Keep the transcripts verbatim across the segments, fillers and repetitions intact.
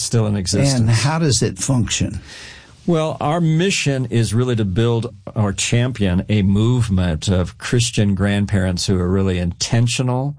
still in existence. And how does it function? Well, our mission is really to build or champion a movement of Christian grandparents who are really intentional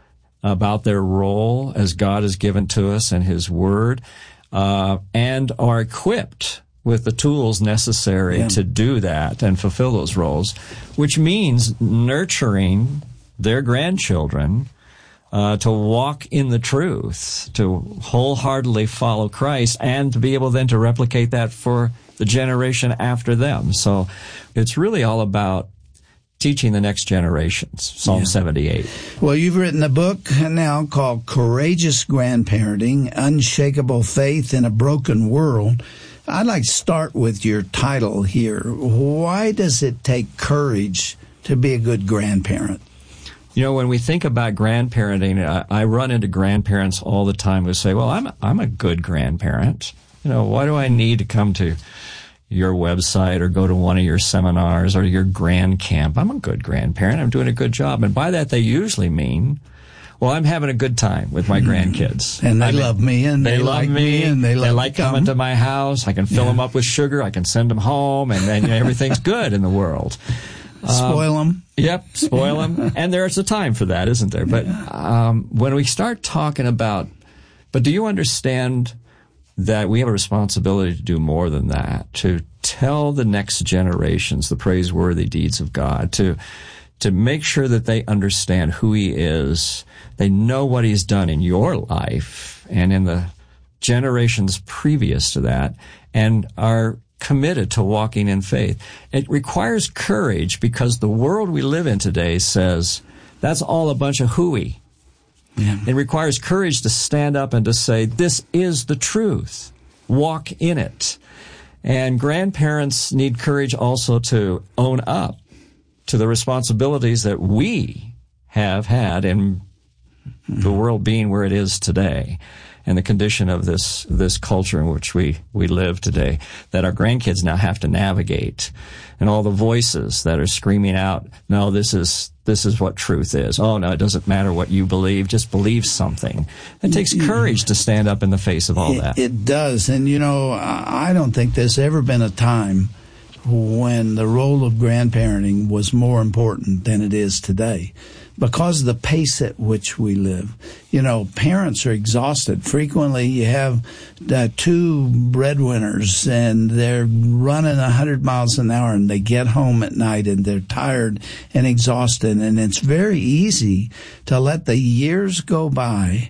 about their role as God has given to us in His Word, uh, and are equipped with the tools necessary yeah. to do that and fulfill those roles, which means nurturing their grandchildren uh, to walk in the truth, to wholeheartedly follow Christ, and to be able then to replicate that for the generation after them. So it's really all about teaching the next generations, Psalm yeah. seventy-eight. Well, you've written a book now called Courageous Grandparenting, Unshakable Faith in a Broken World. I'd like to start with your title here. Why does it take courage to be a good grandparent? You know, when we think about grandparenting, I, I run into grandparents all the time who say, well, I'm a, I'm a good grandparent. You know, why do I need to come to your website or go to one of your seminars or your grand camp? I'm a good grandparent. I'm doing a good job. And by that, they usually mean, well, I'm having a good time with my grandkids. And they I mean, love me, and they, they like love me, me, and they, they love like to coming come. to my house. I can fill Yeah. them up with sugar. I can send them home, and, and everything's good in the world. Spoil them. Um, yep, spoil them. And there's a time for that, isn't there? But um, when we start talking about, but do you understand that we have a responsibility to do more than that, to tell the next generations the praiseworthy deeds of God, to to make sure that they understand who He is, they know what He's done in your life and in the generations previous to that, and are committed to walking in faith. It requires courage because the world we live in today says that's all a bunch of hooey. Yeah. It requires courage to stand up and to say, this is the truth. Walk in it. And grandparents need courage also to own up to the responsibilities that we have had in the world being where it is today, and the condition of this this culture in which we, we live today, that our grandkids now have to navigate, and all the voices that are screaming out, no, this is this is what truth is. Oh, no, it doesn't matter what you believe. Just believe something. It takes courage to stand up in the face of all it, that. It does. And, you know, I don't think there's ever been a time when the role of grandparenting was more important than it is today, because of the pace at which we live. You know, parents are exhausted. Frequently you have uh, two breadwinners and they're running one hundred miles an hour, and they get home at night and they're tired and exhausted. And it's very easy to let the years go by,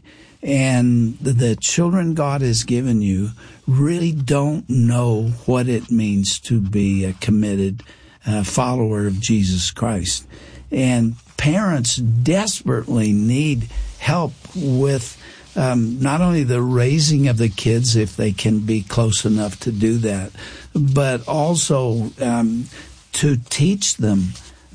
and the, the children God has given you really don't know what it means to be a committed uh, follower of Jesus Christ. And parents desperately need help with um, not only the raising of the kids, if they can be close enough to do that, but also um, to teach them.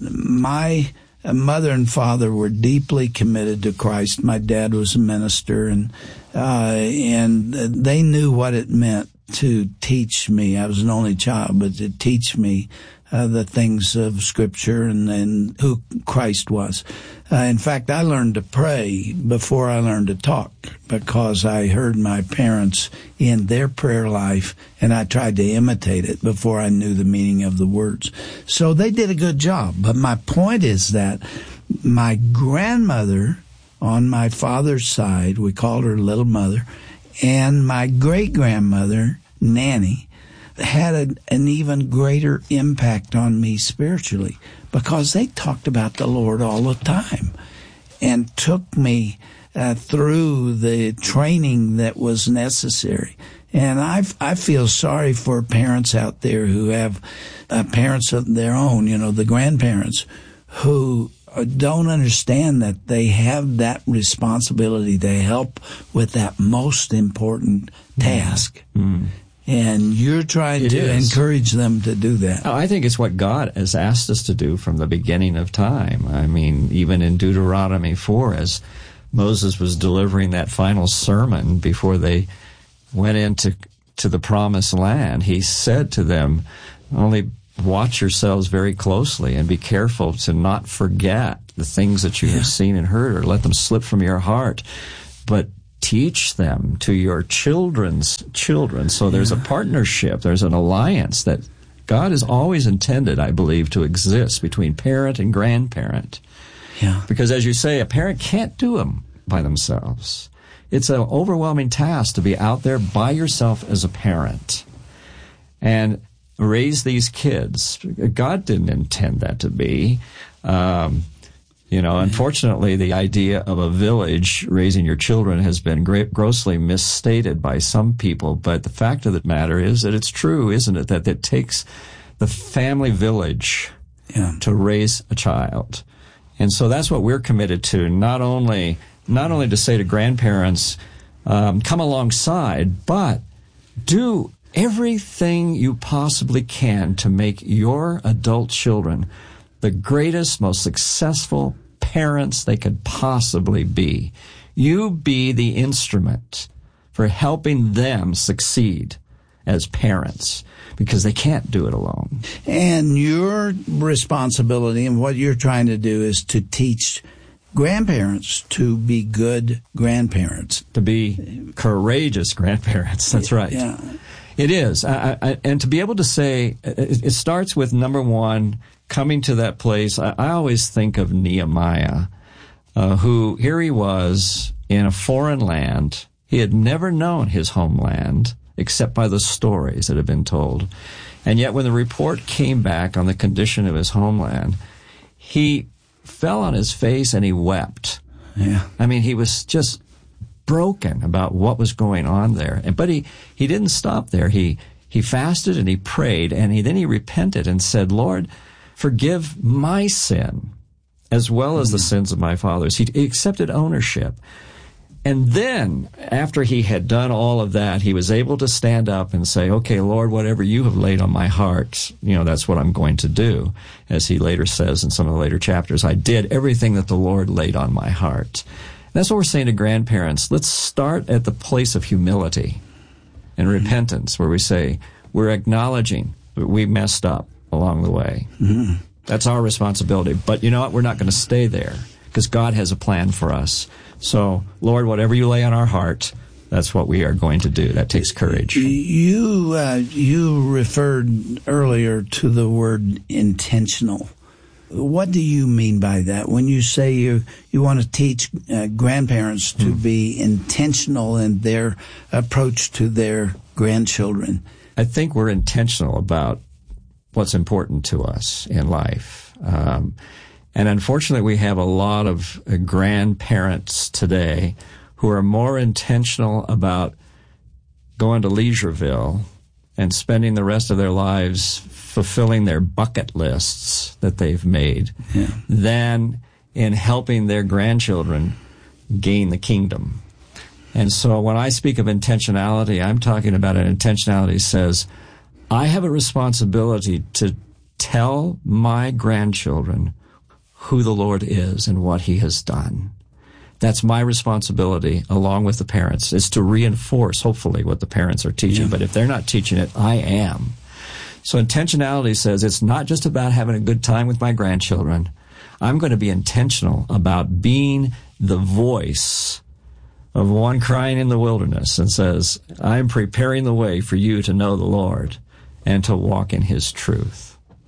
My mother and father were deeply committed to Christ. My dad was a minister, and uh, and they knew what it meant to teach me. I was an only child, but to teach me Uh, the things of Scripture and, and who Christ was. Uh, in fact, I learned to pray before I learned to talk, because I heard my parents in their prayer life, and I tried to imitate it before I knew the meaning of the words. So they did a good job. But my point is that my grandmother on my father's side, we called her Little Mother, and my great-grandmother, Nanny, had a, an even greater impact on me spiritually, because they talked about the Lord all the time and took me uh, through the training that was necessary. And I I feel sorry for parents out there who have uh, parents of their own, you know, the grandparents, who don't understand that they have that responsibility to help with that most important task. Mm. And you're trying it to is. encourage them to do that. Oh, I think it's what God has asked us to do from the beginning of time. I mean, even in Deuteronomy four, as Moses was delivering that final sermon before they went into to the promised land, he said to them, only watch yourselves very closely and be careful to not forget the things that you yeah. have seen and heard, or let them slip from your heart. But teach them to your children's children. So there's a partnership, there's an alliance that God has always intended, I believe, to exist between parent and grandparent. Yeah. Because as you say, a parent can't do them by themselves. It's an overwhelming task to be out there by yourself as a parent and raise these kids. God didn't intend that to be. Um, you know, unfortunately, the idea of a village raising your children has been gra- grossly misstated by some people. But the fact of the matter is that it's true, isn't it, that it takes the family village yeah. to raise a child. And so that's what we're committed to, not only not only to say to grandparents, um, come alongside, but do everything you possibly can to make your adult children the greatest, most successful parents they could possibly be. You be the instrument for helping them succeed as parents, because they can't do it alone. And your responsibility and what you're trying to do is to teach grandparents to be good grandparents. To be courageous grandparents. That's right. Yeah. It is. I, I, and to be able to say, it, it starts with, number one, coming to that place. I, I always think of Nehemiah, uh, who, here he was in a foreign land. He had never known his homeland except by the stories that had been told. And yet when the report came back on the condition of his homeland, he fell on his face and he wept. Yeah. I mean, he was just broken about what was going on there. And but he, he didn't stop there. He he fasted and he prayed, and he then he repented and said, Lord, forgive my sin as well as the sins of my fathers. He, he accepted ownership. And then, after he had done all of that, he was able to stand up and say, okay, Lord, whatever you have laid on my heart, you know, that's what I'm going to do. As he later says in some of the later chapters, I did everything that the Lord laid on my heart. And that's what we're saying to grandparents. Let's start at the place of humility and repentance, where we say, we're acknowledging that we messed up along the way. Mm-hmm. That's our responsibility. But you know what? We're not going to stay there, because God has a plan for us. So, Lord, whatever you lay on our heart, that's what we are going to do. That takes courage. You uh, you referred earlier to the word intentional. What do you mean by that? When you say you you want to teach uh, grandparents to mm. be intentional in their approach to their grandchildren? I think we're intentional about what's important to us in life. Um And unfortunately, we have a lot of uh, grandparents today who are more intentional about going to Leisureville and spending the rest of their lives fulfilling their bucket lists that they've made yeah. than in helping their grandchildren gain the kingdom. And so when I speak of intentionality, I'm talking about an intentionality that says, I have a responsibility to tell my grandchildren who the Lord is and what he has done. That's my responsibility, along with the parents, is to reinforce, hopefully, what the parents are teaching. Yeah. But if they're not teaching it, I am. So intentionality says it's not just about having a good time with my grandchildren. I'm going to be intentional about being the voice of one crying in the wilderness and says, I'm preparing the way for you to know the Lord and to walk in his truth.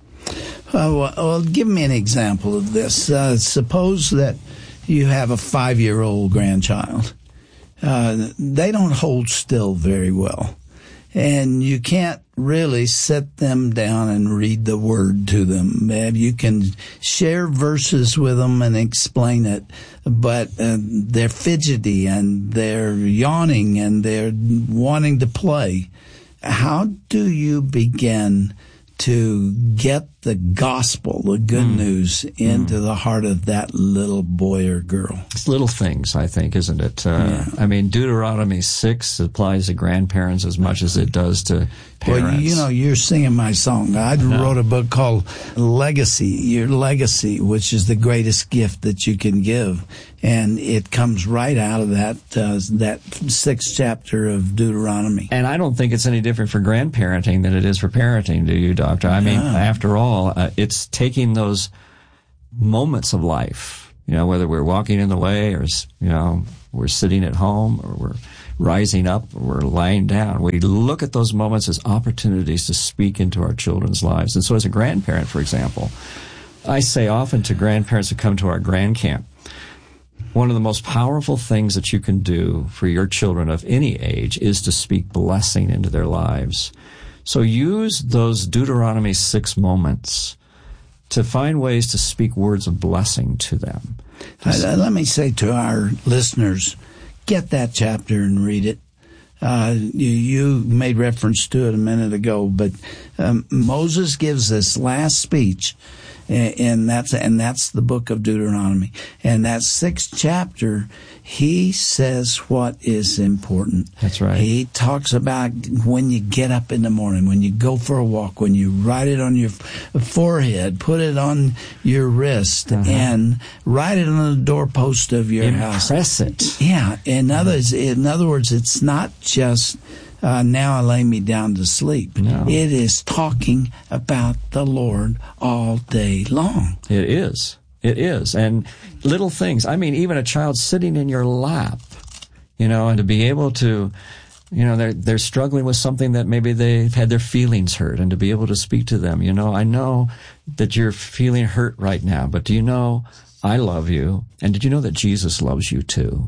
Uh, well, give me an example of this. Uh, suppose that you have a five-year-old grandchild. Uh, they don't hold still very well. And you can't really sit them down and read the word to them. You can share verses with them and explain it, but uh, they're fidgety and they're yawning and they're wanting to play. How do you begin to get the gospel, the good mm. news, into mm. the heart of that little boy or girl? It's little things, I think, isn't it? Uh, yeah. I mean, Deuteronomy six applies to grandparents as much as it does to parents. Well, you know, you're singing my song. I no. wrote a book called Legacy, Your Legacy, which is the greatest gift that you can give. And it comes right out of that uh, that sixth chapter of Deuteronomy. And I don't think it's any different for grandparenting than it is for parenting, do you, Doctor? I mean, yeah. after all, uh, it's taking those moments of life You know, whether we're walking in the way or, you know, we're sitting at home or we're rising up or we're lying down. We look at those moments as opportunities to speak into our children's lives. And so as a grandparent, for example, I say often to grandparents who come to our grand camp, one of the most powerful things that you can do for your children of any age is to speak blessing into their lives. So use those Deuteronomy six moments to find ways to speak words of blessing to them. Uh, let me say to our listeners, get that chapter and read it. Uh, you, you made reference to it a minute ago, but um, Moses gives this last speech, and, and that's and that's the book of Deuteronomy. And that sixth chapter, he says what is important. That's right. He talks about when you get up in the morning, when you go for a walk, when you write it on your forehead, put it on your wrist, uh-huh. and write it on the doorpost of your Impress house. Impress it. Yeah. In others, in other words, it's not just uh, now I lay me down to sleep. No. It is talking about the Lord all day long. It is. It is. And little things. I mean, even a child sitting in your lap, you know, and to be able to, you know, they're, they're struggling with something that maybe they've had their feelings hurt, and to be able to speak to them, you know, I know that you're feeling hurt right now, but do you know I love you? And did you know that Jesus loves you too?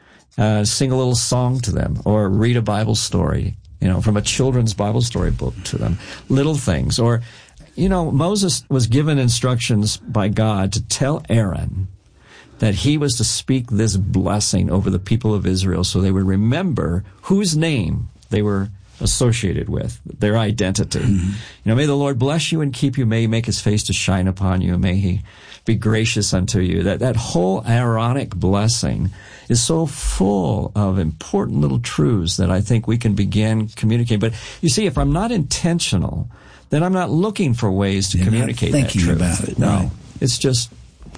Uh, sing a little song to them, or read a Bible story, you know, from a children's Bible story book to them. Little things. Or, you know, Moses was given instructions by God to tell Aaron that he was to speak this blessing over the people of Israel so they would remember whose name they were associated with, their identity. Mm-hmm. You know, may the Lord bless you and keep you. May he make his face to shine upon you. May he be gracious unto you. That, that whole Aaronic blessing is so full of important little truths that I think we can begin communicating. But you see, if I'm not intentional, then I'm not looking for ways to You're communicate not that thinking truth. about it. No, Right. It's just,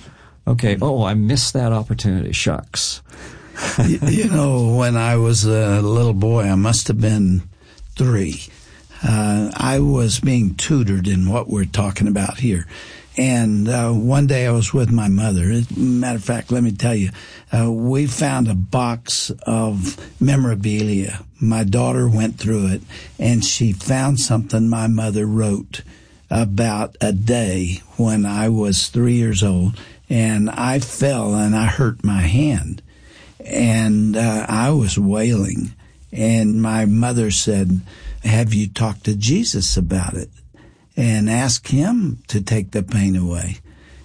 okay, oh, I missed that opportunity. Shucks. you, you know, when I was a little boy, I must have been three. Uh, I was being tutored in what we're talking about here. And uh, one day I was with my mother. As a matter of fact, let me tell you, uh, we found a box of memorabilia. My daughter went through it, and she found something my mother wrote about a day when I was three years old, and I fell and I hurt my hand. And uh, I was wailing. And my mother said, have you talked to Jesus about it? And ask him to take the pain away.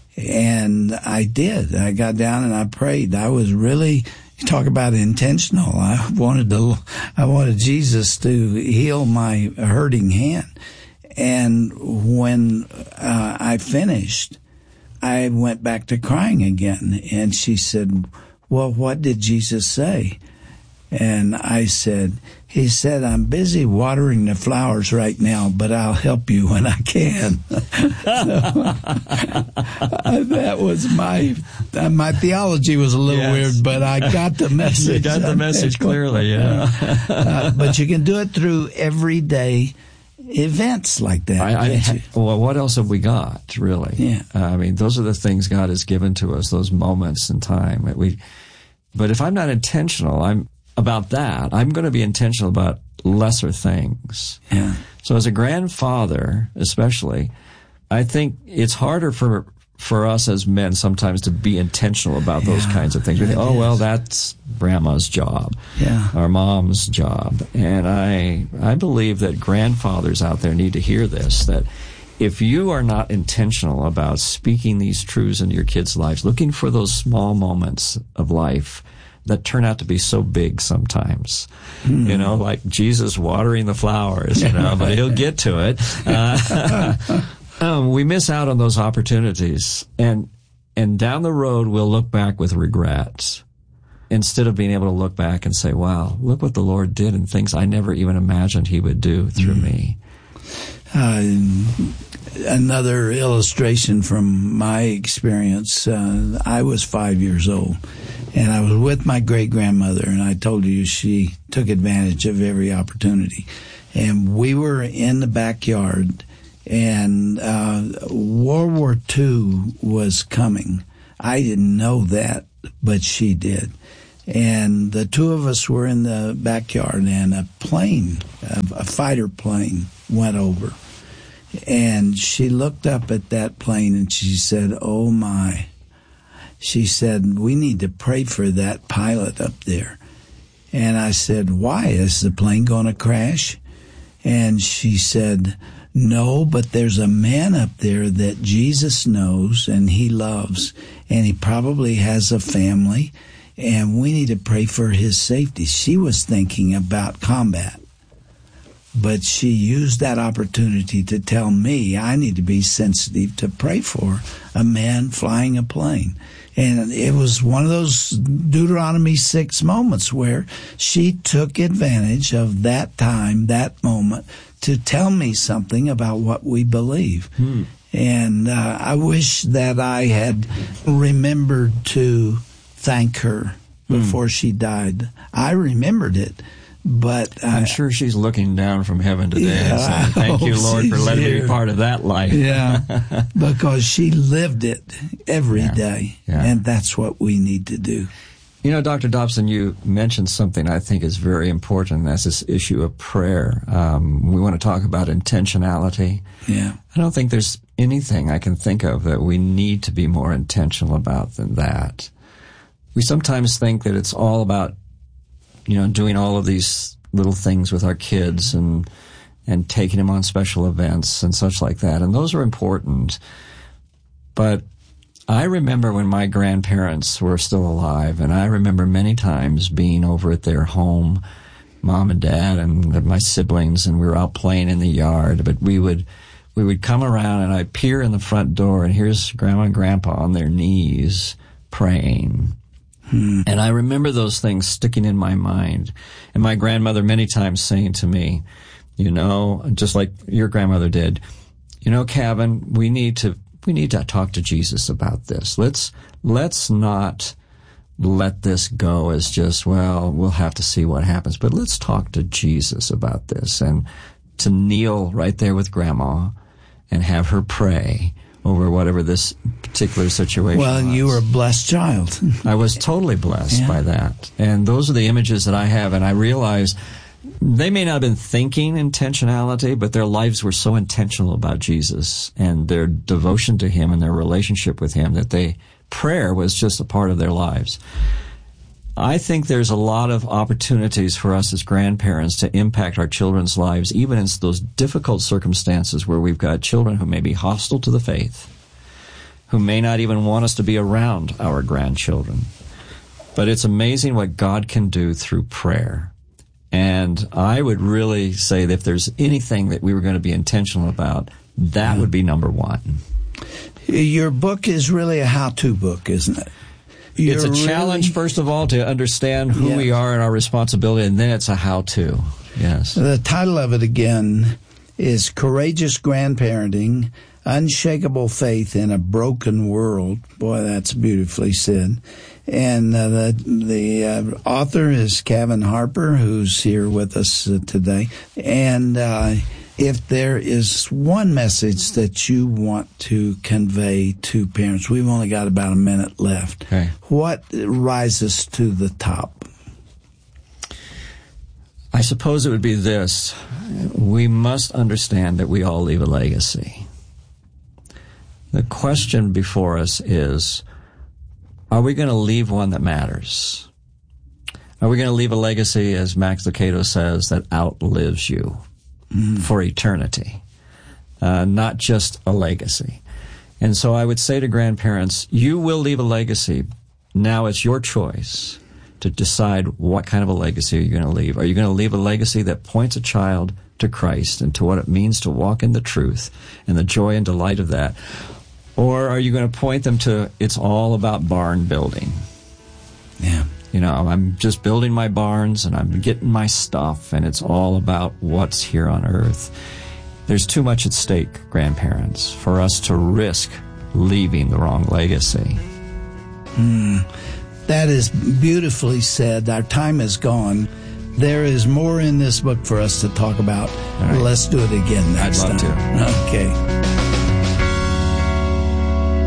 And I did. I got down and I prayed. I was really, talk about intentional. I wanted to, I wanted Jesus to heal my hurting hand. And when uh, I finished, I went back to crying again. And she said, well, what did Jesus say? And I said, he said, I'm busy watering the flowers right now, but I'll help you when I can. So, that was my, uh, my theology was a little Yes. weird, but I got the message. You got the message clearly, yeah. uh, but you can do it through everyday events like that. I, I, can't you? well, what else have we got, really? Yeah. Uh, I mean, those are the things God has given to us, those moments in time. That we, but if I'm not intentional, I'm about that, I'm going to be intentional about lesser things. Yeah. So as a grandfather, especially, I think it's harder for for us as men sometimes to be intentional about those Yeah, kinds of things. We think, it oh, well, is. that's grandma's job, Yeah. our mom's job. And I I believe that grandfathers out there need to hear this, that if you are not intentional about speaking these truths into your kids' lives, looking for those small moments of life that turn out to be so big sometimes, mm. you know, like Jesus watering the flowers, you know, but he'll get to it. Uh, um, we miss out on those opportunities, and and down the road we'll look back with regrets instead of being able to look back and say, wow, look what the Lord did and things I never even imagined he would do through mm. me. Uh, another illustration from my experience, uh, I was five years old. And I was with my great-grandmother, and I told you she took advantage of every opportunity. And we were in the backyard, and uh, World War Two was coming. I didn't know that, but she did. And the two of us were in the backyard, and a plane, a fighter plane, went over. And she looked up at that plane and she said, "Oh my." She said, "We need to pray for that pilot up there." And I said, "Why? Is the plane going to crash?" And she said, "No, but there's a man up there that Jesus knows and he loves, and he probably has a family, and we need to pray for his safety." She was thinking about combat, but she used that opportunity to tell me I need to be sensitive to pray for a man flying a plane. And it was one of those Deuteronomy six moments where she took advantage of that time, that moment, to tell me something about what we believe. Hmm. And uh, I wish that I had remembered to thank her before hmm. she died. I remembered it. But uh, I'm sure she's looking down from heaven today yeah, and saying, "Thank you, Lord, for letting here. me be part of that life." Yeah, because she lived it every yeah. day, yeah. and that's what we need to do. You know, Doctor Dobson, you mentioned something I think is very important, and that's this issue of prayer. Um, we want to talk about intentionality. Yeah. I don't think there's anything I can think of that we need to be more intentional about than that. We sometimes think that it's all about, you know, doing all of these little things with our kids and and taking them on special events and such like that. And those are important. But I remember when my grandparents were still alive, and I remember many times being over at their home, Mom and Dad and my siblings, and we were out playing in the yard. But we would we would come around, and I'd peer in the front door, and here's Grandma and Grandpa on their knees praying. Hmm. And I remember those things sticking in my mind. And my grandmother many times saying to me, you know, just like your grandmother did, "You know, Kevin, we need to we need to talk to Jesus about this. Let's let's not let this go as just, well, we'll have to see what happens, but let's talk to Jesus about this." And to kneel right there with Grandma and have her pray over whatever this particular situation well, was. You were a blessed child. I was totally blessed yeah. by that. And those are the images that I have, and I realize they may not have been thinking intentionality, but their lives were so intentional about Jesus and their devotion to him and their relationship with him that they prayer was just a part of their lives. I think there's a lot of opportunities for us as grandparents to impact our children's lives, even in those difficult circumstances where we've got children who may be hostile to the faith, who may not even want us to be around our grandchildren. But it's amazing what God can do through prayer. And I would really say that if there's anything that we were going to be intentional about, that would be number one. Your book is really a how-to book, isn't it? You're it's a really, challenge, first of all, to understand who yeah. we are and our responsibility, and then it's a how-to. Yes. The title of it, again, is Courageous Grandparenting, Unshakable Faith in a Broken World. Boy, that's beautifully said. And uh, the, the uh, author is Kevin Harper, who's here with us uh, today. And uh, if there is one message that you want to convey to parents, we've only got about a minute left. Okay. What rises to the top? I suppose it would be this. We must understand that we all leave a legacy. The question before us is, are we going to leave one that matters? Are we going to leave a legacy, as Max Lucado says, that outlives you mm. for eternity? Uh, not just a legacy. And so I would say to grandparents, you will leave a legacy. Now it's your choice to decide what kind of a legacy you're going to leave. Are you going to leave a legacy that points a child to Christ and to what it means to walk in the truth and the joy and delight of that? Or are you going to point them to, it's all about barn building? Yeah. You know, I'm just building my barns and I'm getting my stuff and it's all about what's here on earth. There's too much at stake, grandparents, for us to risk leaving the wrong legacy. Hmm. That is beautifully said. Our time is gone. There is more in this book for us to talk about. Right. Let's do it again next I'd love time. to. Okay.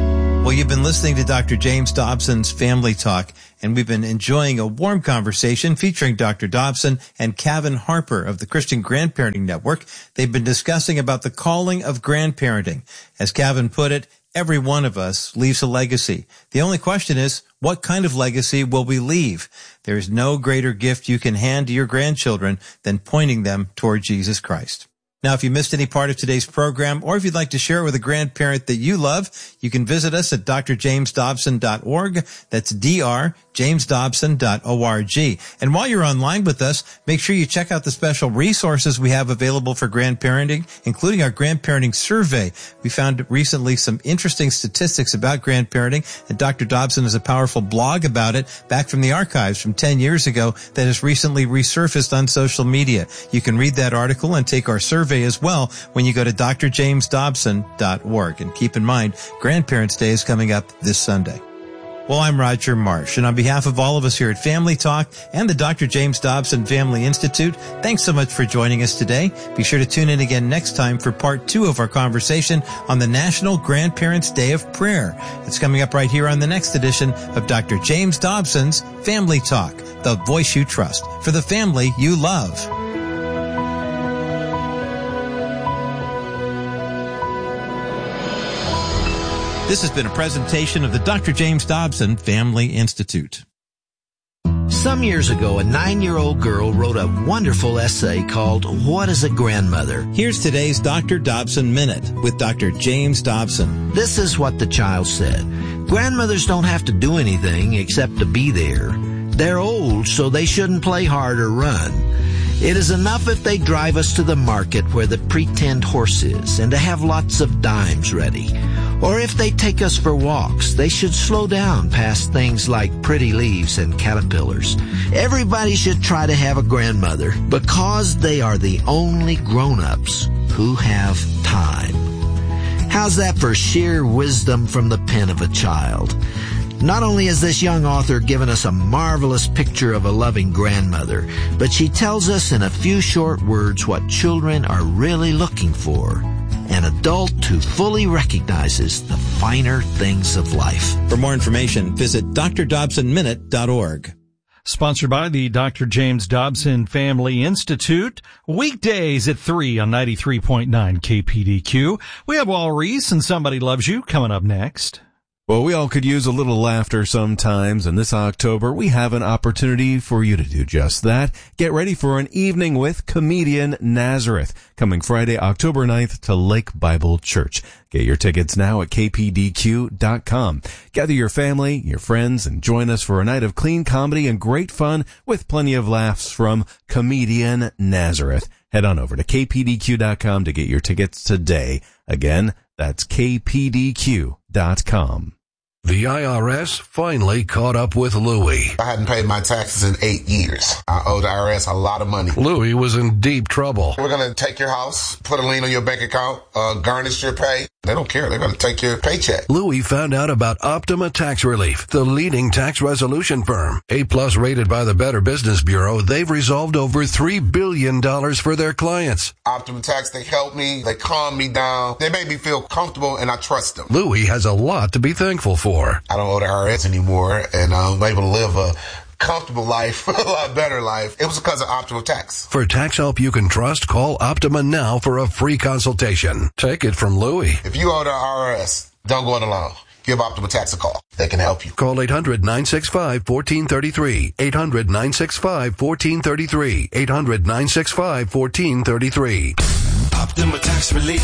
Well, you've been listening to Doctor James Dobson's Family Talk, and we've been enjoying a warm conversation featuring Doctor Dobson and Kevin Harper of the Christian Grandparenting Network. They've been discussing about the calling of grandparenting. As Kevin put it, every one of us leaves a legacy. The only question is, what kind of legacy will we leave? There is no greater gift you can hand to your grandchildren than pointing them toward Jesus Christ. Now, if you missed any part of today's program, or if you'd like to share it with a grandparent that you love, you can visit us at d r james dobson dot org. That's d r james dobson dot org. And while you're online with us, make sure you check out the special resources we have available for grandparenting, including our grandparenting survey. We found recently some interesting statistics about grandparenting, and Doctor Dobson has a powerful blog about it back from the archives from ten years ago that has recently resurfaced on social media. You can read that article and take our survey as well when you go to d r james dobson dot org. And keep in mind, Grandparents' Day is coming up this Sunday. Well, I'm Roger Marsh, and on behalf of all of us here at Family Talk and the Doctor James Dobson Family Institute, thanks so much for joining us today. Be sure to tune in again next time for part two of our conversation on the National Grandparents' Day of Prayer. It's coming up right here on the next edition of Doctor James Dobson's Family Talk, the voice you trust for the family you love. This has been a presentation of the Doctor James Dobson Family Institute. Some years ago, a nine-year-old girl wrote a wonderful essay called What is a Grandmother? Here's today's Doctor Dobson Minute with Doctor James Dobson. This is what the child said. Grandmothers don't have to do anything except to be there. They're old, so they shouldn't play hard or run. It is enough if they drive us to the market where the pretend horse is and to have lots of dimes ready. Or if they take us for walks, they should slow down past things like pretty leaves and caterpillars. Everybody should try to have a grandmother because they are the only grown-ups who have time. How's that for sheer wisdom from the pen of a child? Not only has this young author given us a marvelous picture of a loving grandmother, but she tells us in a few short words what children are really looking for. An adult who fully recognizes the finer things of life. For more information, visit d r dobson minute dot org. Sponsored by the Doctor James Dobson Family Institute. Weekdays at three on ninety-three point nine K P D Q. We have Wal Reese and Somebody Loves You coming up next. Well, we all could use a little laughter sometimes, and this October we have an opportunity for you to do just that. Get ready for an evening with comedian Nazareth, coming Friday, October ninth to Lake Bible Church. Get your tickets now at k p d q dot com. Gather your family, your friends, and join us for a night of clean comedy and great fun with plenty of laughs from comedian Nazareth. Head on over to k p d q dot com to get your tickets today. Again, that's k p d q dot com. The I R S finally caught up with Louie. I hadn't paid my taxes in eight years. I owed the I R S a lot of money. Louie was in deep trouble. We're going to take your house, put a lien on your bank account, uh, garnish your pay. They don't care. They're going to take your paycheck. Louie found out about Optima Tax Relief, the leading tax resolution firm. A-plus rated by the Better Business Bureau, they've resolved over three billion dollars for their clients. Optima Tax, they help me. They calm me down. They make me feel comfortable, and I trust them. Louie has a lot to be thankful for. I don't owe the I R S anymore, and I'm able to live a comfortable life, a lot better life. It was because of Optima Tax. For tax help you can trust, call Optima now for a free consultation. Take it from Louie. If you owe the I R S, don't go it alone. Give Optima Tax a call. They can help you. Call eight hundred, nine six five, one four three three. eight hundred, nine six five, one four three three. eight hundred, nine six five, one four three three. Optima Tax Relief.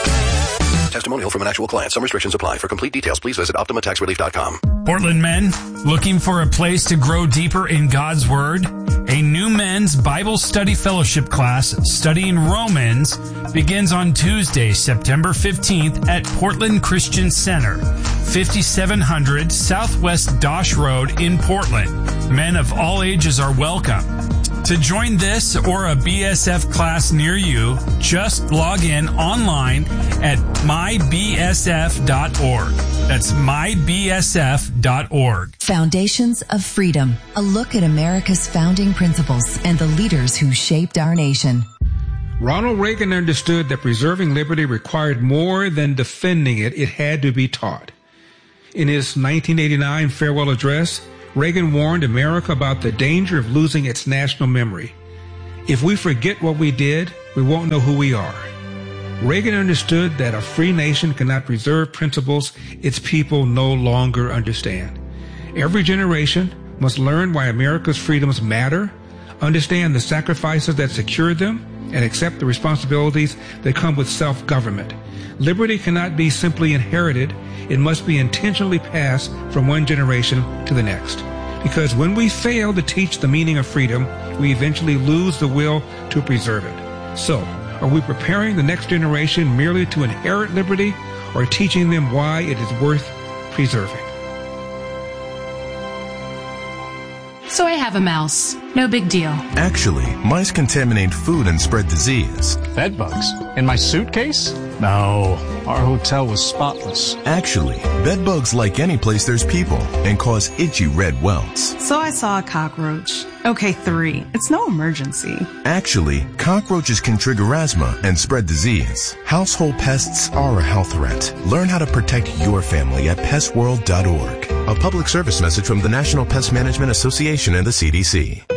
Testimonial from an actual client. Some restrictions apply. For complete details, please visit optima tax relief dot com. Portland men, looking for a place to grow deeper in God's Word? A new men's Bible study fellowship class studying Romans begins on Tuesday, September fifteenth at Portland Christian Center, fifty-seven hundred Southwest Dosh Road in Portland. Men of all ages are welcome. To join this or a B S F class near you, just log in online at my b s f dot org. That's my b s f dot org. Foundations of Freedom, a look at America's founding principles and the leaders who shaped our nation. Ronald Reagan understood that preserving liberty required more than defending it. It had to be taught. In his nineteen eighty-nine farewell address, Reagan warned America about the danger of losing its national memory. If we forget what we did, we won't know who we are. Reagan understood that a free nation cannot preserve principles its people no longer understand. Every generation must learn why America's freedoms matter, understand the sacrifices that secured them, and accept the responsibilities that come with self-government. Liberty cannot be simply inherited. It must be intentionally passed from one generation to the next. Because when we fail to teach the meaning of freedom, we eventually lose the will to preserve it. So, are we preparing the next generation merely to inherit liberty, or teaching them why it is worth preserving? So I have a mouse. No big deal. Actually, mice contaminate food and spread disease. Bed bugs? In my suitcase? No, our hotel was spotless. Actually, bed bugs like any place there's people and cause itchy red welts. So I saw a cockroach. Okay, three. It's no emergency. Actually, cockroaches can trigger asthma and spread disease. Household pests are a health threat. Learn how to protect your family at pest world dot org. A public service message from the National Pest Management Association and the C D C.